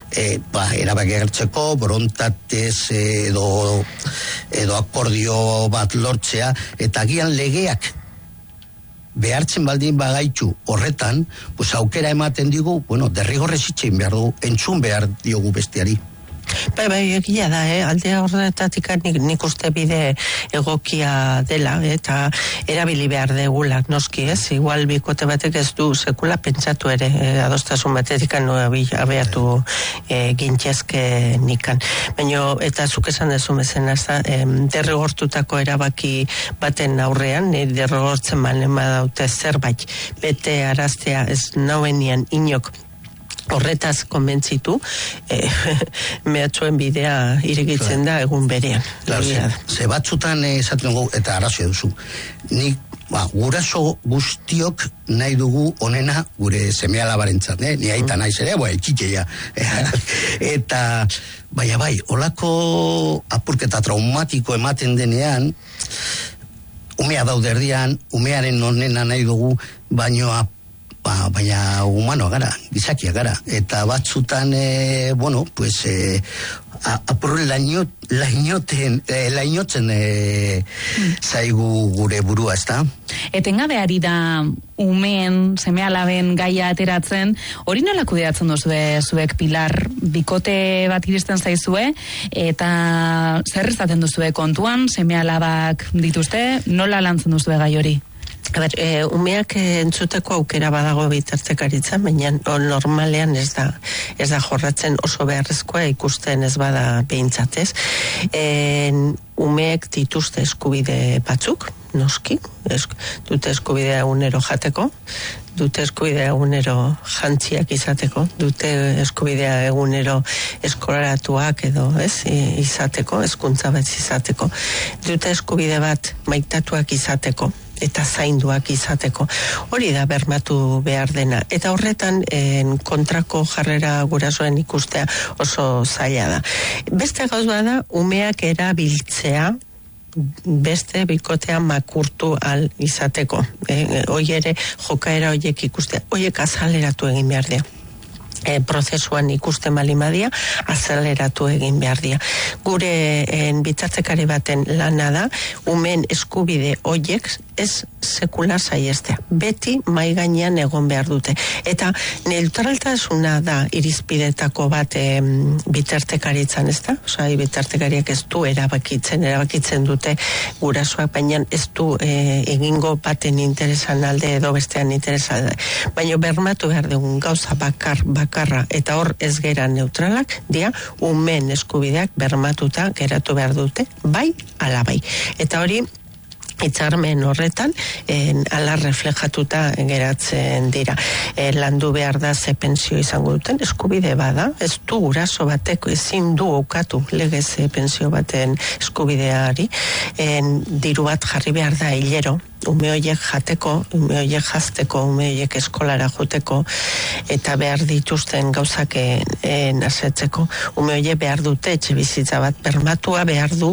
erabaki hartzeko, borontatez edo akordio bat lortzea, eta agian legeak behartzen baldin bagaitu horretan, pues aukera ematen digu, derrigorrez itxein behar du, entzun behar diogu besteari. Bai, egia da, alde horretatik nik uste bide egokia dela, eta erabili behar degulak, noski ez, igual bikote batek ez du sekula pentsatu ere, adostasun batetik abeatu gintxezke nikan. Baina, eta zuk esan dezu mezen, derrigortutako erabaki baten aurrean, derrigortzen balen badaute zerbait, bete araztea ez nauenian inok, horretaz konbentzitu, mehatxoen bidea iregitzen da egun berean. Ze batzutan esaten dugu, eta arrazio duzu, nik guraso guztiok nahi dugu onena gure seme alabarentzat, ni aita naiz ere, txitxeia. Eta, bai, olako apurketa traumatiko ematen denean, umea daude erdian, umearen onena nahi dugu, baina humano gara, gizakia gara, eta batzutan, apurru lainotzen zaigu gure burua, ez da? Etengabe ari da umeen, seme-alaben gaia ateratzen, hori nola kudeatzen duzue zuek, Pilar, bikote bat iristen zaizue, eta zer esaten duzue kontuan, seme-alabak dituzte, nola lantzen duzue gai hori? Umeak entzuteko aukera badago bitartekaritza, baina normalean ez da jorratzen oso beharrezkoa ikusten ez bada behintzatez. Umeek dituzte eskubide batzuk, noski, dute eskubidea egunero jateko, dute eskubidea egunero jantziak izateko, dute eskubidea egunero eskolaratuak edo izateko, hezkuntza bat izateko, dute eskubide bat maitatuak izateko, eta zainduak izateko. Hori da bermatu behar dena. Eta horretan kontrako jarrera gurasoen ikustea oso zaila da. Beste gauz bada, umeak erabiltzea beste bikotea makurtu al izateko. Hoi ere jokaera hoiek ikustea. Hoiek azaleratu egin behar dira. Prozesuan ikusten balimadia, azaleratu egin behar dira. Gure bitartekari baten lana da, umen eskubide hoiek ez sekula saiestea. Beti mai gainean egon behar dute. Eta neutraltasuna da irizpidetako bat bitartekaritzan, ez da? Bitartekariak ez du erabakitzen dute gurasoak, baina ez du egingo baten interesan alde edo bestean interesan alde. Baina bermatu behar dugun gauza bakarra eta hor ez gera neutralak, dia umen eskubideak bermatuta geratu behar dute, bai ala bai. Eta hori hitzarmen horretan ala reflejatuta geratzen dira. Landu behar da ze pentsio izango duten, eskubide bada, ez du guraso bateko ezin du ukatu legez pentsio baten eskubideari, diru bat jarri behar da hilero, ume horiek jateko, ume horiek jazteko, ume horiek eskolara joteko, eta behar dituzten gauzak asetzeko. Ume horiek behar dute etxe bizitza bat bermatua behar du,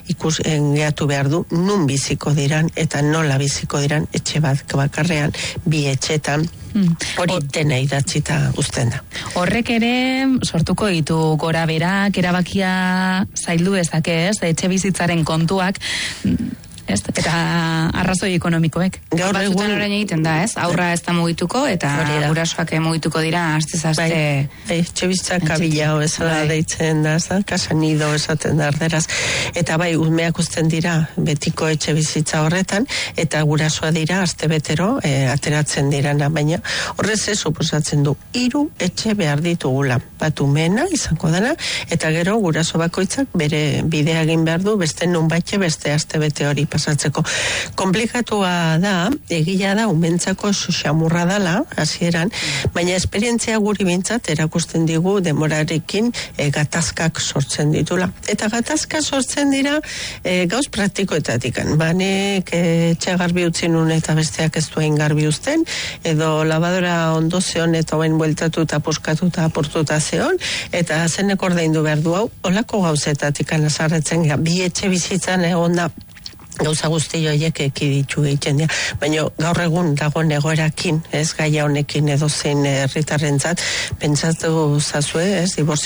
geatu behar du, nun biziko diran, eta nola biziko diran etxe bat bakarrean, bi etxetan, hori dena idatzita uzten da. Horrek ere sortuko ditu gora berak, erabakia zaildu dezake, ez? Etxe bizitzaren kontuak, ez? Eta arrazoi ekonomikoek. Gaur batzutan orain egiten da, ez? Aurra ez da mugituko, eta gurasoak mugituko dira, azte-zazte. Etxebizitza kabila bezala deitzen da, kasanido esaten da arderaz. Eta bai, umeak uzten dira betiko etxebizitza horretan, eta gurasoa dira astebetero ateratzen dirana, baina horrez ez suposatzen du 3 etxe behar ditugula. Bat umena izango dena, eta gero guraso bakoitzak bere bidea egin behar du, beste nunbaitxe, beste astebete hori pasatzeko. Komplikatua da, egia da, umentzako xamurra dela, hasieran, baina esperientzia guri bintzat erakusten digu demorarekin gatazkak sortzen ditula. Eta gatazka sortzen dira gauz praktikoetatik. Banek etxe garbi utzi nun eta besteak ez duen garbi uzten, edo labadora ondo zeon eta oen bueltatu eta puskatu eta apurtuta zeon, eta zenek ordaindu behar du hau, olako gauzetatik azarretzen, bi etxe bizitzan egon da gauza guzti joiek ekiditu egiten dira. Baina gaur egun dagoen egoerakin, ez gaia honekin edo zein herritarrentzat, pentsatu zazue, ez,